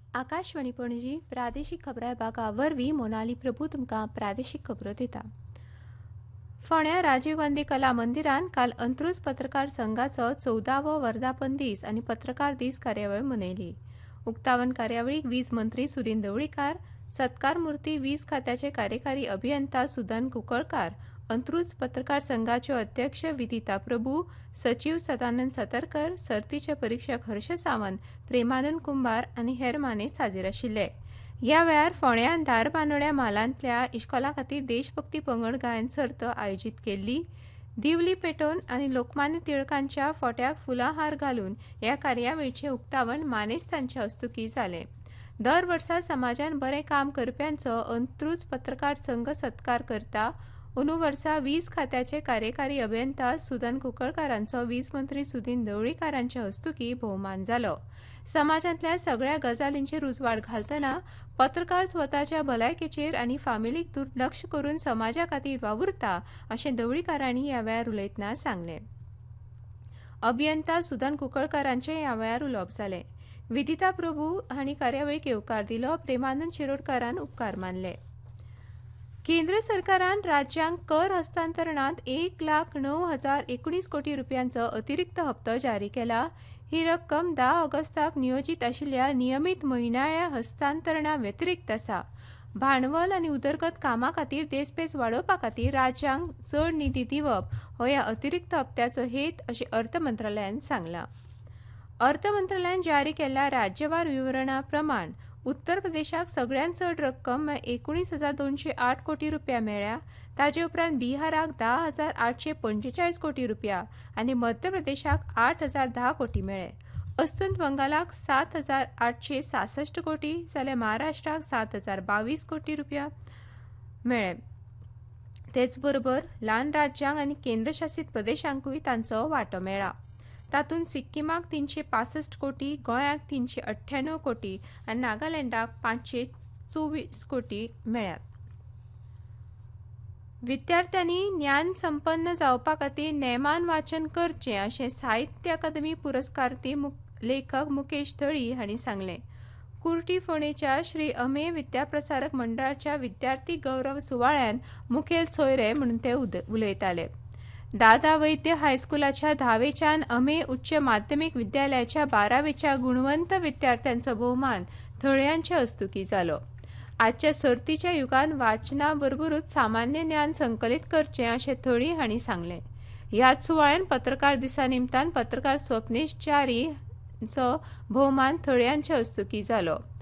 आकाशवाणी पणजी प्रादेशीक खबरां विभागा वरवीं मोनाली प्रभू तुमकां प्रादेशीक खबरो दिता। फोंड्या राजीव गांधी कला मंदिरान काल अंत्रुज पत्रकार संघाचो 14वो वर्धापन दीस आनी पत्रकार दीस कार्यावळ मनयली। उक्तावण कार्यावळीक वीज मंत्री सुदीन ढवळीकार, सत्कार मुर्ती वीज खात्याचे कार्यकारी अभियंता सुदन कुंकळकार, अंत्रुज पत्रकार संघाच्यो अध्यक्ष विदिता प्रभू, सचिव सदानंद सतरकर, सर्तीचे परीक्षक हर्ष सावंत, प्रेमानंद कुंभार आनी हेर मानेस्त हाजीर आशिल्ले। ह्या वेळार फोंड्यान धारबांदोड्या म्हालांतल्या इश्कोला खातीर देशभक्ती पंगड गायन सर्त आयोजीत केल्ली। दिवली पेटोवन आनी लोकमान्य टिळकांच्या फोट्याक फुलां हार घालून ह्या कार्यावळीचें उक्तावण मानेस्तांच्या हस्तुकीं जालें। दर वर्सा समाजान बरें काम करप्यांचो अंत्रुज पत्रकार संघ सत्कार करता। अंदू वर्सा वीज खात्याचे कार्यकारी अभियंता सुदन कुंकळकारांचो वीज मंत्री सुदीन ढवळीकारांच्या हस्तुकीं भोवमान जालो। समाजांतल्या सगळ्या गजालींचेर उजवाड घालतना पत्रकार स्वताच्या भलायकेचेर आनी फामिलीक दुर्लक्ष करून समाजा खातीर वावुरता अशें ढवळीकारांनी ह्या वेळार उलयतना सांगलें। अभियंता सुदन कुंकळकारांचें ह्या वेळार उलोवप जालें। विदिता प्रभू हांणी कार्यावळीक येवकार दिलो। प्रेमानंद शिरोडकारान उपकार मानले। केंद्र सरकारान राज्यांक कर हस्तांतरणांत 1,09,019 कोटी रुपयांचो अतिरिक्त हप्तो जारी केला। ही रक्कम 10 ऑगस्टाक नियोजीत आशिल्ल्या नियमीत म्हयन्याळ्या हस्तांतरणा व्यतिरिक्त आसा। भांडवल आनी उदरगत कामां खातीर देस्पेस वाडोवपा खातीर राज्यांक चड निधी दिवप हो ह्या अतिरिक्त हप्त्याचो हेत अशें अर्थ मंत्रालयान सांगलां। अर्थ मंत्रालयान जारी केल्ल्या राज्यवार विवरणा प्रमाण उत्तर प्रदेशाक सगळ्यांत चड रक्कम 19,208 कोटी रुपया मेळ्ळ्या। ताचे उपरांत बिहाराक 10,845 कोटी रुपया आनी मध्य प्रदेशाक 8,010 कोटी मेळ्ळे। अस्तंत बंगालाक 7,866 कोटी जाल्यार महाराष्ट्राक 7,022 कोटी रुपया मेळ्ळे। तेच बरोबर ल्हान राज्यांक आनी केंद्रशासीत प्रदेशांकूय तांचो वांटो मेळ्ळा। तातूंत सिक्कीमाक 365 कोटी, गोंयाक 398 कोटी आनी नागालँडाक 524 कोटी मेळ्ळ्यात। विद्यार्थ्यांनी ज्ञान संपन्न जावपा खातीर नेमान वाचन करचें अशें साहित्य अकादमी पुरस्कारर्थी लेखक मुकेश थळी हांणी सांगलें। कुर्टी फोंडेच्या श्री अमेय विद्याप्रसारक मंडळाच्या विद्यार्थी गौरव सुवाळ्यान मुखेल सोयरे म्हणून ते उलयताले। दादा वैद्य हायस्कुलाच्या 10वेच्यान अमेय उच्च माध्यमीक विद्यालयाच्या 12वेच्या गुणवंत विद्यार्थ्यांचो भोवमान थळ्यांच्या हस्तुकीं जालो। आजच्या सर्तीच्या युगान वाचना बरोबरूच सामान्य ज्ञान संकलीत करचें अशें थळी हांणी सांगलें। ह्याच सुवाळ्यान पत्रकार दिसा निमतान पत्रकार स्वप्नेश च्यारी हांचो भोवमान थळ्यांच्या हस्तुकीं जालो।